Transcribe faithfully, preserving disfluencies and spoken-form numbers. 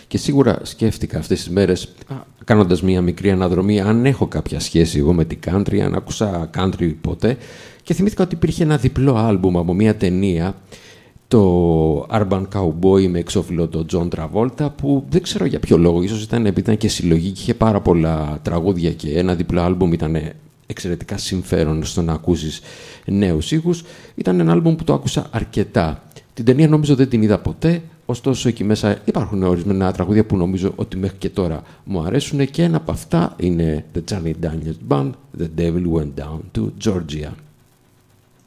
Και σίγουρα σκέφτηκα αυτές τις μέρες, κάνοντας μία μικρή αναδρομή, αν έχω κάποια σχέση εγώ με την country, αν άκουσα country ποτέ. Και θυμήθηκα ότι υπήρχε ένα διπλό άλμπουμ από μία ταινία, το Urban Cowboy με εξώφυλλο τον John Travolta, που δεν ξέρω για ποιο λόγο, ίσως ήταν επειδή ήταν και συλλογή και είχε πάρα πολλά τραγούδια και ένα διπλό άλμπουμ ήταν εξαιρετικά συμφέρον στο να ακούσεις νέους ήχους. Ήταν ένα άλμπουμ που το άκουσα αρκετά. Την ταινία νομίζω δεν την είδα ποτέ, ωστόσο εκεί μέσα υπάρχουν ορισμένα τραγούδια που νομίζω ότι μέχρι και τώρα μου αρέσουν και ένα από αυτά είναι The Charlie Daniels Band, The Devil Went Down to Georgia.